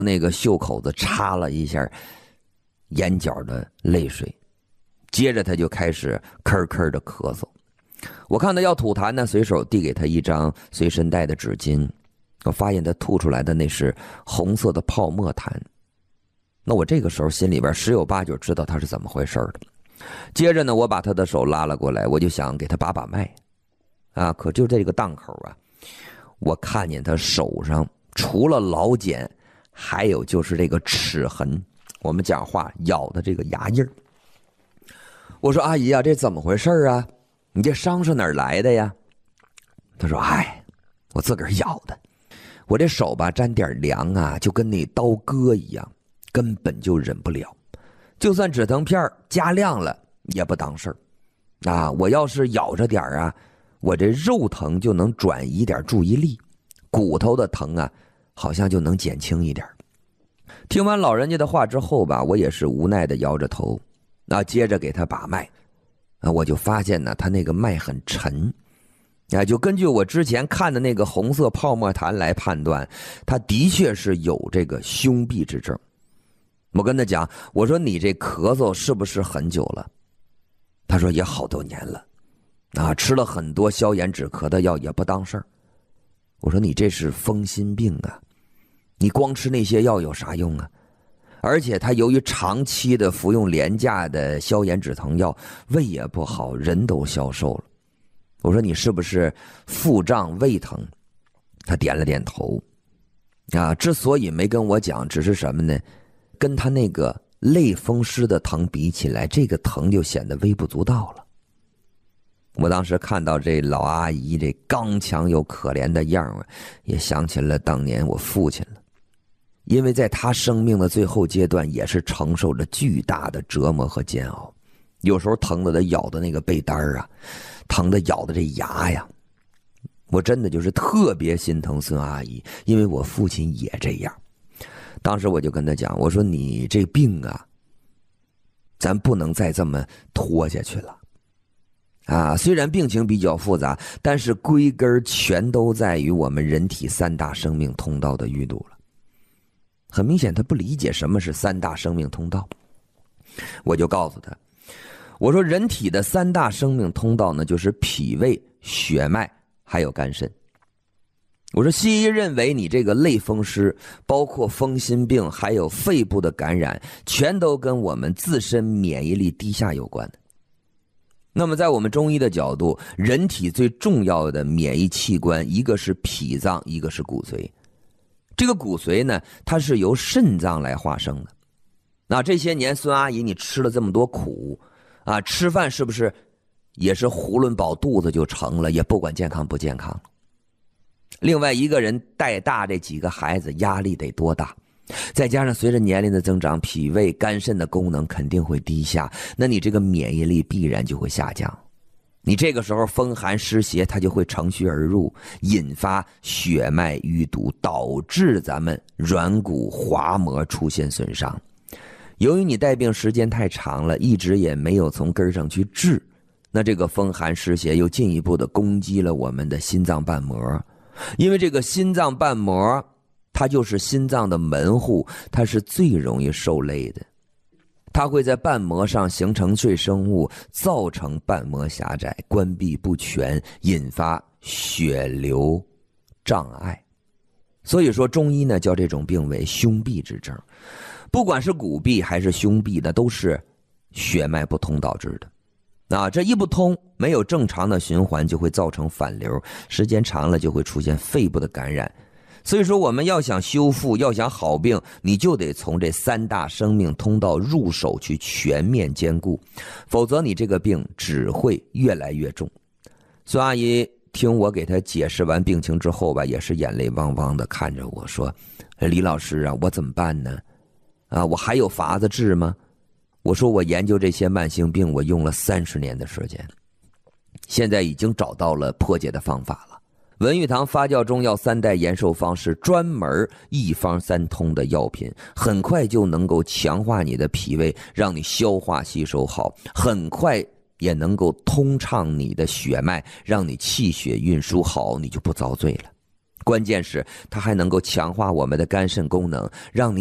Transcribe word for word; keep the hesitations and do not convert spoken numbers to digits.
那个袖口子擦了一下眼角的泪水，接着他就开始咳咳的咳嗽。我看他要吐痰呢，随手递给他一张随身带的纸巾，我发现他吐出来的那是红色的泡沫痰。那我这个时候心里边十有八九知道他是怎么回事的。接着呢，我把他的手拉了过来，我就想给他把把脉啊，可就这个档口啊，我看见他手上除了老茧，还有就是这个齿痕，我们讲话咬的这个牙印儿。我说阿姨啊，这怎么回事啊？你这伤是哪儿来的呀？他说哎，我自个儿咬的。我这手吧沾点凉啊，就跟那刀割一样，根本就忍不了。就算止疼片加量了也不当事儿啊！我要是咬着点啊，我这肉疼就能转移点注意力，骨头的疼啊好像就能减轻一点。听完老人家的话之后吧，我也是无奈的摇着头，啊，接着给他把脉，啊，我就发现呢，他那个脉很沉，啊，就根据我之前看的那个红色泡沫痰来判断，他的确是有这个胸痹之症。我跟他讲，我说你这咳嗽是不是很久了？他说也好多年了，啊，吃了很多消炎止咳的药也不当事儿。我说你这是风心病啊，你光吃那些药有啥用啊？而且他由于长期的服用廉价的消炎止疼药，胃也不好，人都消瘦了。我说你是不是腹胀胃疼？他点了点头。啊，之所以没跟我讲，只是什么呢？跟他那个类风湿的疼比起来，这个疼就显得微不足道了。我当时看到这老阿姨这刚强又可怜的样儿，也想起了当年我父亲了。因为在他生命的最后阶段，也是承受着巨大的折磨和煎熬，有时候疼的他咬的那个被单啊，疼的咬的这牙呀，我真的就是特别心疼孙阿姨，因为我父亲也这样。当时我就跟他讲，我说你这病啊，咱不能再这么拖下去了啊！虽然病情比较复杂，但是归根全都在于我们人体三大生命通道的淤堵了。很明显他不理解什么是三大生命通道，我就告诉他，我说人体的三大生命通道呢，就是脾胃、血脉还有肝肾。我说西医认为你这个类风湿，包括风心病还有肺部的感染，全都跟我们自身免疫力低下有关的。那么在我们中医的角度，人体最重要的免疫器官，一个是脾脏，一个是骨髓。这个骨髓呢，它是由肾脏来化生的。那这些年孙阿姨你吃了这么多苦啊，吃饭是不是也是囫囵饱肚子就成了，也不管健康不健康。另外一个人带大这几个孩子压力得多大，再加上随着年龄的增长，脾胃肝肾的功能肯定会低下，那你这个免疫力必然就会下降。你这个时候风寒湿邪它就会乘虚而入，引发血脉淤堵，导致咱们软骨滑膜出现损伤。由于你带病时间太长了，一直也没有从根上去治，那这个风寒湿邪又进一步的攻击了我们的心脏瓣膜。因为这个心脏瓣膜它就是心脏的门户，它是最容易受累的，它会在瓣膜上形成赘生物，造成瓣膜狭窄、关闭不全，引发血流障碍。所以说中医呢叫这种病为胸痹之症。不管是骨痹还是胸痹的，都是血脉不通导致的。啊，这一不通，没有正常的循环，就会造成反流，时间长了就会出现肺部的感染。所以说我们要想修复，要想好病，你就得从这三大生命通道入手去全面兼顾，否则你这个病只会越来越重。孙阿姨听我给她解释完病情之后吧，也是眼泪汪汪的看着我说，李老师啊，我怎么办呢？啊，我还有法子治吗？我说我研究这些慢性病，我用了三十年的时间，现在已经找到了破解的方法了。文玉堂发酵中药三代延寿方是专门一方三通的药品，很快就能够强化你的脾胃，让你消化吸收好，很快也能够通畅你的血脉，让你气血运输好，你就不遭罪了。 关键是它还能够强化我们的肝肾功能，让你